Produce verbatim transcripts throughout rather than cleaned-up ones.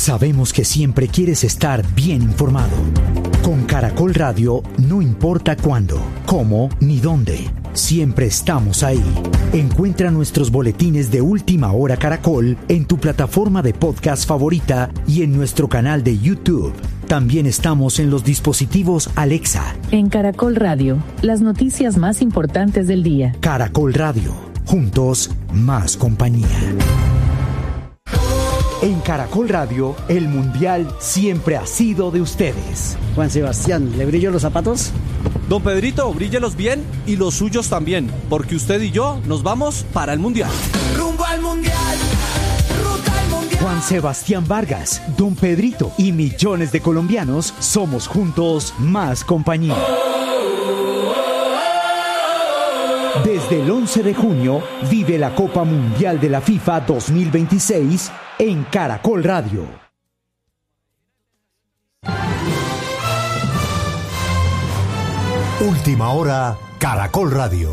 Sabemos que siempre quieres estar bien informado. Con Caracol Radio, no importa cuándo, cómo ni dónde, siempre estamos ahí. Encuentra nuestros boletines de Última Hora Caracol en tu plataforma de podcast favorita y en nuestro canal de YouTube. También estamos en los dispositivos Alexa. En Caracol Radio, las noticias más importantes del día. Caracol Radio, juntos, más compañía. En Caracol Radio, el Mundial siempre ha sido de ustedes. Juan Sebastián, ¿le brillo los zapatos? Don Pedrito, bríllelos bien y los suyos también, porque usted y yo nos vamos para el Mundial. Rumbo al Mundial, ruta al Mundial. Juan Sebastián Vargas, Don Pedrito y millones de colombianos somos juntos más compañía. Desde el once de junio, vive la Copa Mundial de la FIFA dos mil veintiséis en Caracol Radio. Última Hora, Caracol Radio.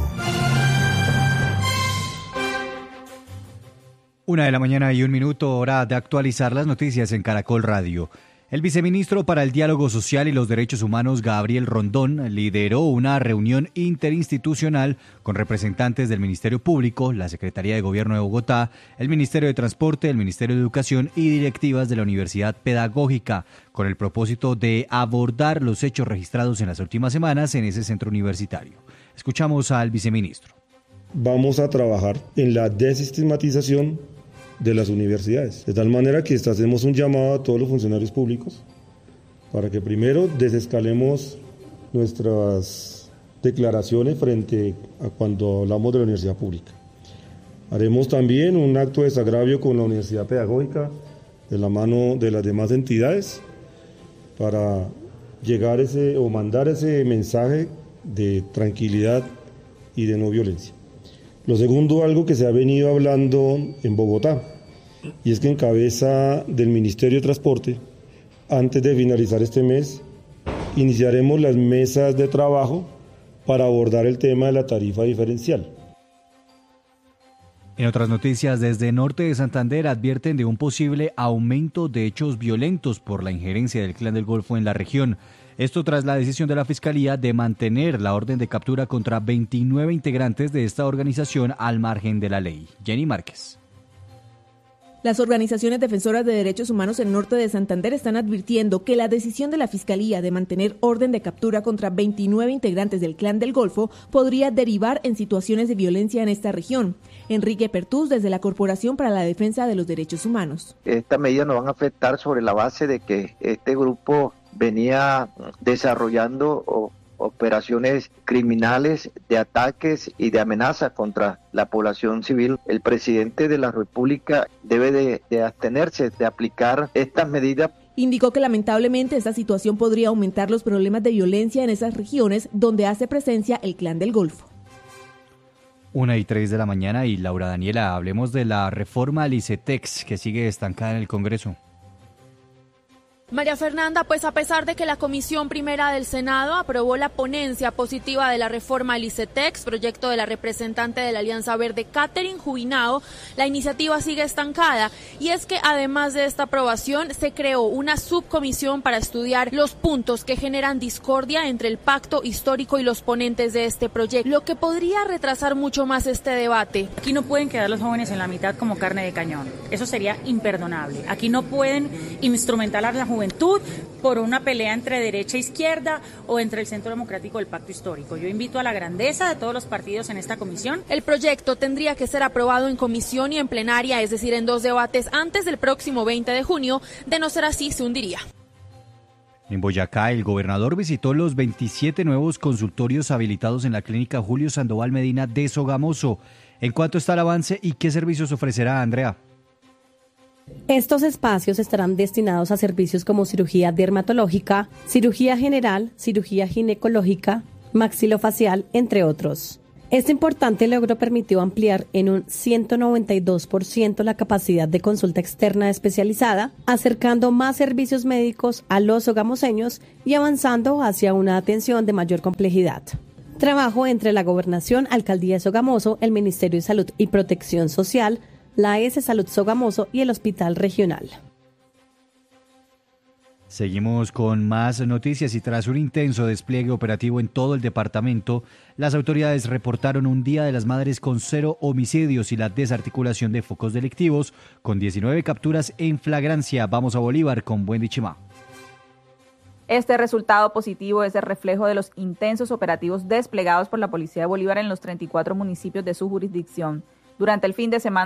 Una de la mañana y un minuto, hora de actualizar las noticias en Caracol Radio. El viceministro para el Diálogo Social y los Derechos Humanos, Gabriel Rondón, lideró una reunión interinstitucional con representantes del Ministerio Público, la Secretaría de Gobierno de Bogotá, el Ministerio de Transporte, el Ministerio de Educación y directivas de la Universidad Pedagógica, con el propósito de abordar los hechos registrados en las últimas semanas en ese centro universitario. Escuchamos al viceministro. Vamos a trabajar en la desestigmatización de las universidades, de tal manera que hacemos un llamado a todos los funcionarios públicos para que primero desescalemos nuestras declaraciones frente a cuando hablamos de la universidad pública. Haremos también un acto de desagravio con la Universidad Pedagógica de la mano de las demás entidades para llegar ese o mandar ese mensaje de tranquilidad y de no violencia. Lo segundo, algo que se ha venido hablando en Bogotá, y es que en cabeza del Ministerio de Transporte, antes de finalizar este mes, iniciaremos las mesas de trabajo para abordar el tema de la tarifa diferencial. En otras noticias, desde Norte de Santander advierten de un posible aumento de hechos violentos por la injerencia del Clan del Golfo en la región. Esto tras la decisión de la Fiscalía de mantener la orden de captura contra veintinueve integrantes de esta organización al margen de la ley. Jenny Márquez. Las organizaciones defensoras de derechos humanos en Norte de Santander están advirtiendo que la decisión de la Fiscalía de mantener orden de captura contra veintinueve integrantes del Clan del Golfo podría derivar en situaciones de violencia en esta región. Enrique Pertús, desde la Corporación para la Defensa de los Derechos Humanos. Estas medidas nos van a afectar sobre la base de que este grupo venía desarrollando o operaciones criminales de ataques y de amenazas contra la población civil. El presidente de la República debe de, de abstenerse de aplicar estas medidas. Indicó que lamentablemente esta situación podría aumentar los problemas de violencia en esas regiones donde hace presencia el Clan del Golfo. Una y tres de la mañana y Laura Daniela, hablemos de la reforma al ICETEX que sigue estancada en el Congreso. María Fernanda, pues a pesar de que la Comisión Primera del Senado aprobó la ponencia positiva de la reforma al ICETEX, proyecto de la representante de la Alianza Verde, Catherine Jubinao, la iniciativa sigue estancada. Y es que además de esta aprobación, se creó una subcomisión para estudiar los puntos que generan discordia entre el pacto histórico y los ponentes de este proyecto, lo que podría retrasar mucho más este debate. Aquí no pueden quedar los jóvenes en la mitad como carne de cañón. Eso sería imperdonable. Aquí no pueden instrumentar a la juventud juventud por una pelea entre derecha e izquierda o entre el Centro Democrático del Pacto Histórico. Yo invito a la grandeza de todos los partidos en esta comisión. El proyecto tendría que ser aprobado en comisión y en plenaria, es decir, en dos debates antes del próximo veinte de junio. De no ser así, se hundiría. En Boyacá, el gobernador visitó los veintisiete nuevos consultorios habilitados en la clínica Julio Sandoval Medina de Sogamoso. ¿En cuánto está el avance y qué servicios ofrecerá, Andrea? Estos espacios estarán destinados a servicios como cirugía dermatológica, cirugía general, cirugía ginecológica, maxilofacial, entre otros. Este importante logro permitió ampliar en un ciento noventa y dos por ciento la capacidad de consulta externa especializada, acercando más servicios médicos a los sogamoseños y avanzando hacia una atención de mayor complejidad. Trabajo entre la Gobernación, Alcaldía de Sogamoso, el Ministerio de Salud y Protección Social, la A S Salud Sogamoso y el Hospital Regional. Seguimos con más noticias y tras un intenso despliegue operativo en todo el departamento, las autoridades reportaron un Día de las Madres con cero homicidios y la desarticulación de focos delictivos, con diecinueve capturas en flagrancia. Vamos a Bolívar con Wendy Chimá. Este resultado positivo es el reflejo de los intensos operativos desplegados por la Policía de Bolívar en los treinta y cuatro municipios de su jurisdicción. Durante el fin de semana